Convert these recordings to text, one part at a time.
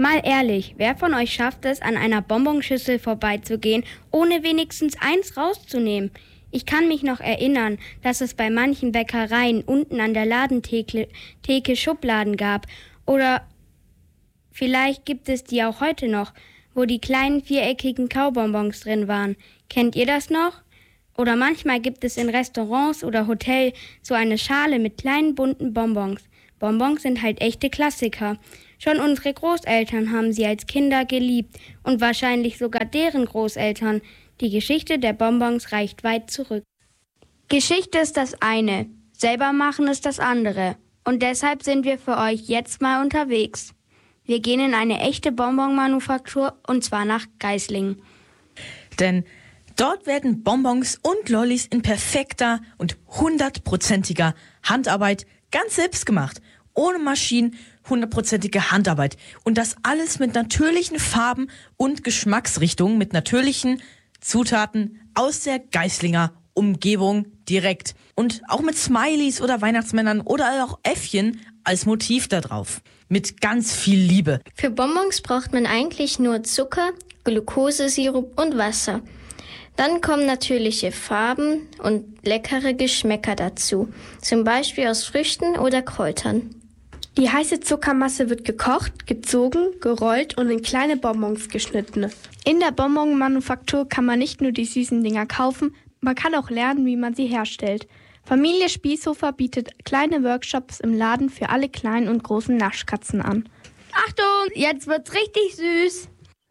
Mal ehrlich, wer von euch schafft es, an einer Bonbonschüssel vorbeizugehen, ohne wenigstens eins rauszunehmen? Ich kann mich noch erinnern, dass es bei manchen Bäckereien unten an der Ladentheke Schubladen gab. Oder vielleicht gibt es die auch heute noch, wo die kleinen viereckigen Kaubonbons drin waren. Kennt ihr das noch? Oder manchmal gibt es in Restaurants oder Hotels so eine Schale mit kleinen bunten Bonbons. Bonbons sind halt echte Klassiker. Schon unsere Großeltern haben sie als Kinder geliebt und wahrscheinlich sogar deren Großeltern. Die Geschichte der Bonbons reicht weit zurück. Geschichte ist das eine, selber machen ist das andere. Und deshalb sind wir für euch jetzt mal unterwegs. Wir gehen in eine echte Bonbonmanufaktur und zwar nach Geislingen. Denn dort werden Bonbons und Lollis in perfekter und 100%iger Handarbeit ganz selbst gemacht. Ohne Maschinen, 100%ige Handarbeit. Und das alles mit natürlichen Farben und Geschmacksrichtungen, mit natürlichen Zutaten aus der Geislinger Umgebung direkt. Und auch mit Smileys oder Weihnachtsmännern oder auch Äffchen als Motiv da drauf. Mit ganz viel Liebe. Für Bonbons braucht man eigentlich nur Zucker, Glukosesirup und Wasser. Dann kommen natürliche Farben und leckere Geschmäcker dazu. Zum Beispiel aus Früchten oder Kräutern. Die heiße Zuckermasse wird gekocht, gezogen, gerollt und in kleine Bonbons geschnitten. In der Bonbonmanufaktur kann man nicht nur die süßen Dinger kaufen, man kann auch lernen, wie man sie herstellt. Familie Spießhofer bietet kleine Workshops im Laden für alle kleinen und großen Naschkatzen an. Achtung, jetzt wird's richtig süß.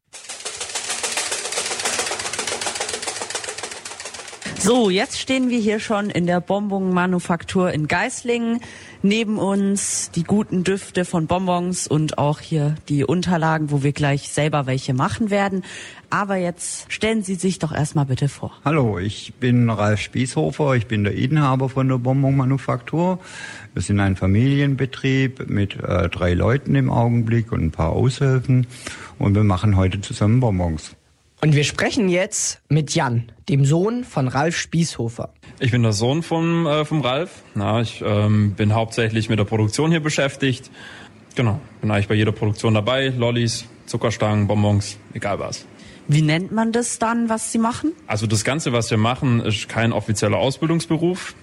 So, jetzt stehen wir hier schon in der Bonbonmanufaktur in Geislingen. Neben uns die guten Düfte von Bonbons und auch hier die Unterlagen, wo wir gleich selber welche machen werden. Aber jetzt stellen Sie sich doch erstmal bitte vor. Hallo, ich bin Ralf Spießhofer, ich bin der Inhaber von der Bonbonmanufaktur. Wir sind ein Familienbetrieb mit 3 Leuten im Augenblick und ein paar Aushilfen und wir machen heute zusammen Bonbons. Und wir sprechen jetzt mit Jan, dem Sohn von Ralf Spießhofer. Ich bin der Sohn vom Ralf. Ich bin hauptsächlich mit der Produktion hier beschäftigt. Genau, bin eigentlich bei jeder Produktion dabei. Lollis, Zuckerstangen, Bonbons, egal was. Wie nennt man das dann, was Sie machen? Also das Ganze, was wir machen, ist kein offizieller Ausbildungsberuf.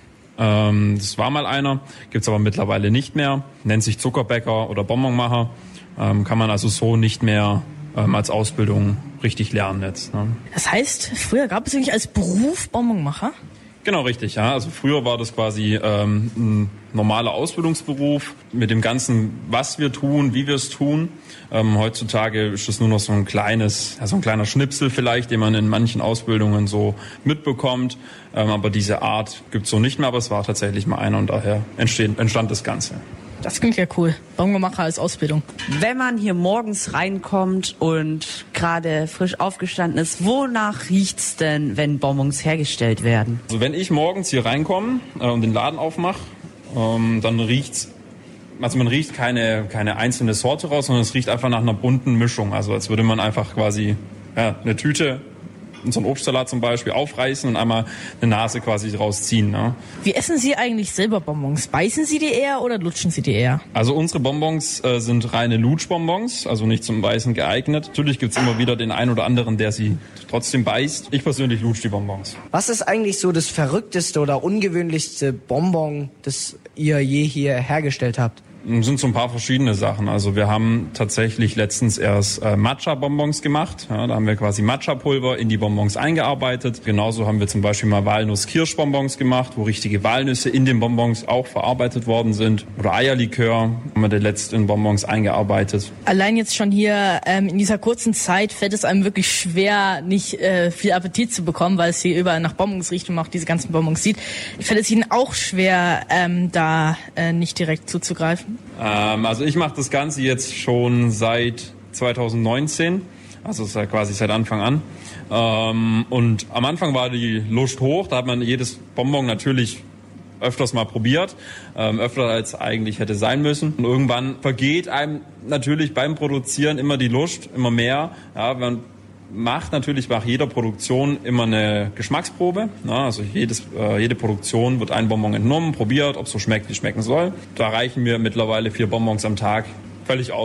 Das war mal einer, gibt's aber mittlerweile nicht mehr. Nennt sich Zuckerbäcker oder Bonbonmacher. Kann man also so nicht mehr als Ausbildung richtig lernen jetzt. Ne? Das heißt, früher gab es eigentlich als Beruf Bonbonmacher? Genau, richtig, ja. Also früher war das quasi ein normaler Ausbildungsberuf mit dem Ganzen, was wir tun, wie wir es tun. Heutzutage ist es nur noch so ein kleiner Schnipsel vielleicht, den man in manchen Ausbildungen so mitbekommt. Aber diese Art gibt's so nicht mehr, aber es war tatsächlich mal einer und daher entstand das Ganze. Das klingt ja cool. Bonbonmacher als Ausbildung. Wenn man hier morgens reinkommt und gerade frisch aufgestanden ist, wonach riecht's denn, wenn Bonbons hergestellt werden? Also wenn ich morgens hier reinkomme und den Laden aufmache, dann riecht's, also man riecht keine einzelne Sorte raus, sondern es riecht einfach nach einer bunten Mischung. Also als würde man einfach quasi eine Tüte, so einen Obstsalat zum Beispiel, aufreißen und einmal eine Nase quasi rausziehen. Ne? Wie essen Sie eigentlich selber Bonbons? Beißen Sie die eher oder lutschen Sie die eher? Also unsere Bonbons sind reine Lutschbonbons, also nicht zum Beißen geeignet. Natürlich gibt's immer wieder den einen oder anderen, der sie trotzdem beißt. Ich persönlich lutsche die Bonbons. Was ist eigentlich so das verrückteste oder ungewöhnlichste Bonbon, das ihr je hier hergestellt habt? Es sind so ein paar verschiedene Sachen. Also wir haben tatsächlich letztens erst Matcha-Bonbons gemacht. Ja, da haben wir quasi Matcha-Pulver in die Bonbons eingearbeitet. Genauso haben wir zum Beispiel mal Walnuss-Kirsch-Bonbons gemacht, wo richtige Walnüsse in den Bonbons auch verarbeitet worden sind. Oder Eierlikör haben wir letzt in Bonbons eingearbeitet. Allein jetzt schon hier in dieser kurzen Zeit fällt es einem wirklich schwer, nicht viel Appetit zu bekommen, weil es hier überall nach Bonbons riecht und man auch diese ganzen Bonbons sieht. Fällt es Ihnen auch schwer, da nicht direkt zuzugreifen? Also ich mache das Ganze jetzt schon seit 2019, also quasi seit Anfang an. Und am Anfang war die Lust hoch, da hat man jedes Bonbon natürlich öfters mal probiert, öfter als eigentlich hätte sein müssen. Und irgendwann vergeht einem natürlich beim Produzieren immer die Lust, immer mehr. Ja, man macht natürlich nach jeder Produktion immer eine Geschmacksprobe. Ja, also jede Produktion wird ein Bonbon entnommen, probiert, ob es so schmeckt, wie es schmecken soll. Da reichen mir mittlerweile 4 Bonbons am Tag völlig aus.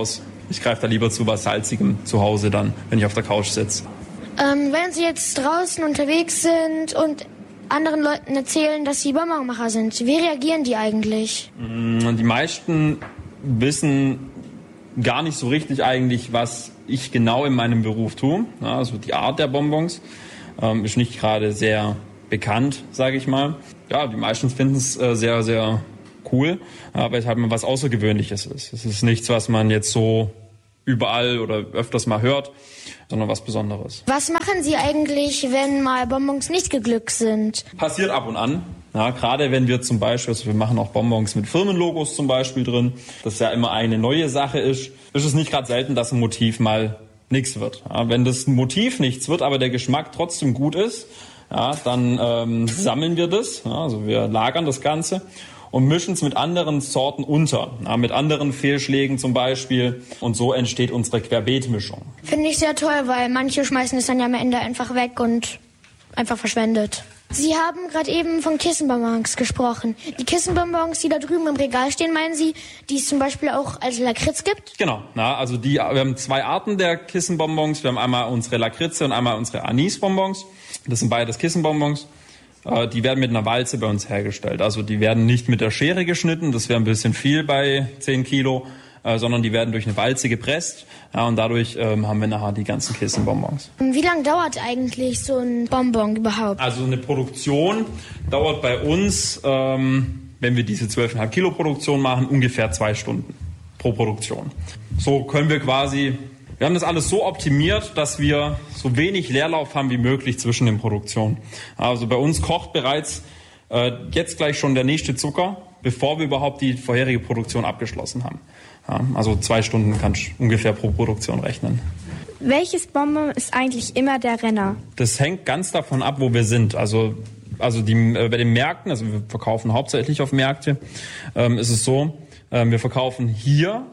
Ich greife da lieber zu was Salzigem zu Hause dann, wenn ich auf der Couch sitze. Wenn Sie jetzt draußen unterwegs sind und anderen Leuten erzählen, dass Sie Bonbonmacher sind, wie reagieren die eigentlich? Die meisten wissen gar nicht so richtig eigentlich, was ich genau in meinem Beruf tue. Ja, also die Art der Bonbons ist nicht gerade sehr bekannt, sage ich mal. Ja, die meisten finden es sehr, sehr cool, weil es halt mal was Außergewöhnliches ist. Es ist nichts, was man jetzt so überall oder öfters mal hört, sondern was Besonderes. Was machen Sie eigentlich, wenn mal Bonbons nicht geglückt sind? Passiert ab und an. Ja, gerade wenn wir zum Beispiel, also wir machen auch Bonbons mit Firmenlogos zum Beispiel drin, das ja immer eine neue Sache ist es nicht gerade selten, dass ein Motiv mal nichts wird. Ja, wenn das Motiv nichts wird, aber der Geschmack trotzdem gut ist, ja, dann sammeln wir das. Ja, also wir lagern das Ganze und mischen es mit anderen Sorten unter, ja, mit anderen Fehlschlägen zum Beispiel. Und so entsteht unsere Querbeetmischung. Finde ich sehr toll, weil manche schmeißen es dann ja am Ende einfach weg und einfach verschwendet. Sie haben gerade eben von Kissenbonbons gesprochen. Die Kissenbonbons, die da drüben im Regal stehen, meinen Sie, die es zum Beispiel auch als Lakritz gibt? Genau, also wir haben 2 Arten der Kissenbonbons. Wir haben einmal unsere Lakritze und einmal unsere Anisbonbons. Das sind beides Kissenbonbons. Die werden mit einer Walze bei uns hergestellt. Also die werden nicht mit der Schere geschnitten, das wäre ein bisschen viel bei 10 Kilo, sondern die werden durch eine Walze gepresst. Ja, und dadurch haben wir nachher die ganzen Kissenbonbons. Wie lange dauert eigentlich so ein Bonbon überhaupt? Also eine Produktion dauert bei uns, wenn wir diese 12,5 Kilo Produktion machen, ungefähr 2 Stunden pro Produktion. So können wir quasi, wir haben das alles so optimiert, dass wir so wenig Leerlauf haben wie möglich zwischen den Produktionen. Also bei uns kocht bereits jetzt gleich schon der nächste Zucker, bevor wir überhaupt die vorherige Produktion abgeschlossen haben. Ja, also 2 Stunden kannst du ungefähr pro Produktion rechnen. Welches Bonbon ist eigentlich immer der Renner? Das hängt ganz davon ab, wo wir sind. Also bei den Märkten, also wir verkaufen hauptsächlich auf Märkte, ist es so, wir verkaufen hier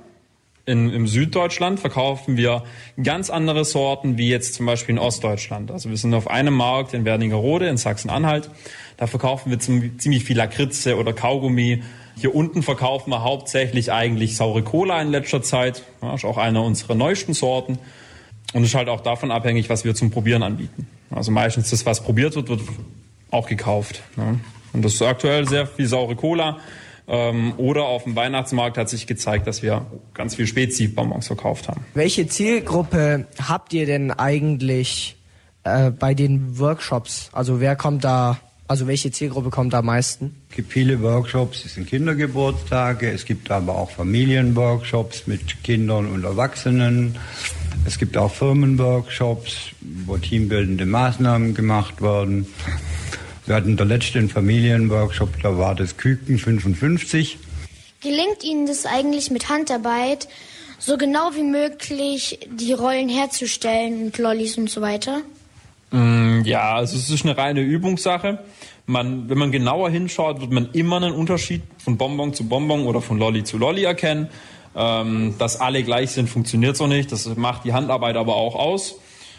im Süddeutschland, verkaufen wir ganz andere Sorten wie jetzt zum Beispiel in Ostdeutschland. Also wir sind auf einem Markt in Wernigerode in Sachsen-Anhalt. Da verkaufen wir ziemlich viel Lakritze oder Kaugummi. Hier unten verkaufen wir hauptsächlich eigentlich saure Cola in letzter Zeit. Ja, ist auch einer unserer neuesten Sorten. Und ist halt auch davon abhängig, was wir zum Probieren anbieten. Also meistens das, was probiert wird, wird auch gekauft. Ja. Und das ist aktuell sehr viel saure Cola. Oder auf dem Weihnachtsmarkt hat sich gezeigt, dass wir ganz viel Spezi-Bonbons verkauft haben. Welche Zielgruppe habt ihr denn eigentlich bei den Workshops? Also welche Zielgruppe kommt da am meisten? Es gibt viele Workshops, es sind Kindergeburtstage, es gibt aber auch Familienworkshops mit Kindern und Erwachsenen. Es gibt auch Firmenworkshops, wo teambildende Maßnahmen gemacht werden. Wir hatten der letzte Familienworkshop, da war das Küken 55. Gelingt Ihnen das eigentlich mit Handarbeit, so genau wie möglich die Rollen herzustellen und Lollis und so weiter? Ja, also es ist eine reine Übungssache. Wenn man genauer hinschaut, wird man immer einen Unterschied von Bonbon zu Bonbon oder von Lolli zu Lolli erkennen. Dass alle gleich sind, funktioniert so nicht. Das macht die Handarbeit aber auch aus.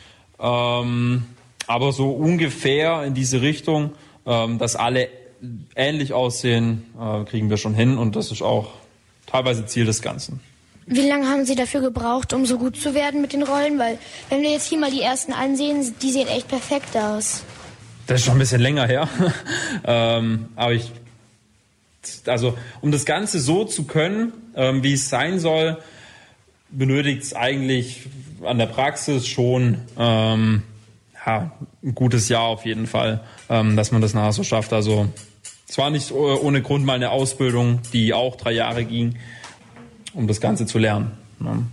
Aber so ungefähr in diese Richtung, dass alle ähnlich aussehen, kriegen wir schon hin. Und das ist auch teilweise Ziel des Ganzen. Wie lange haben Sie dafür gebraucht, um so gut zu werden mit den Rollen? Weil, wenn wir jetzt hier mal die ersten ansehen, die sehen echt perfekt aus. Das ist schon ein bisschen länger her. Aber um das Ganze so zu können, wie es sein soll, benötigt es eigentlich an der Praxis schon ein gutes Jahr auf jeden Fall, dass man das nachher so schafft. Also es war nicht ohne Grund mal eine Ausbildung, die auch 3 Jahre ging, um das Ganze zu lernen. Ja.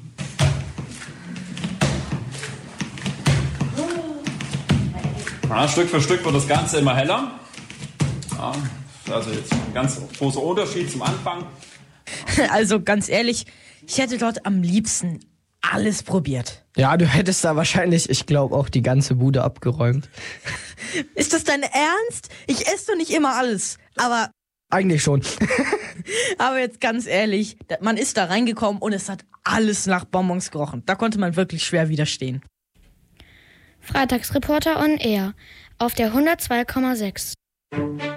Stück für Stück wird das Ganze immer heller. Ja, also jetzt ein ganz großer Unterschied zum Anfang. Also ganz ehrlich, ich hätte dort am liebsten alles probiert. Ja, du hättest da wahrscheinlich, ich glaube, auch die ganze Bude abgeräumt. Ist das dein Ernst? Ich esse doch nicht immer alles, aber... Eigentlich schon. Aber jetzt ganz ehrlich, man ist da reingekommen und es hat alles nach Bonbons gerochen. Da konnte man wirklich schwer widerstehen. Freitagsreporter on Air auf der 102,6.